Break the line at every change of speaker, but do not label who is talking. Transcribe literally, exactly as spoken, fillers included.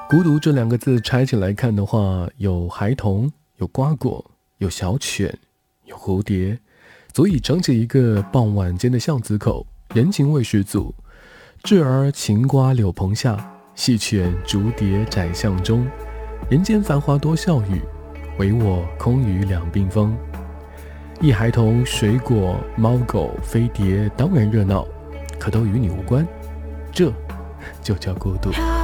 孤独这两个字拆起来看的话，有孩童，有瓜果，有小犬，有蝴蝶，足以撑起一个傍晚间的巷子口，人情味十足。稚儿晴瓜柳棚下，细犬逐蝶窄巷中。人间繁华多笑语，唯我空余两鬓风。一孩童，水果、猫狗、飞碟当然热闹，可都与你无关，这就叫孤独。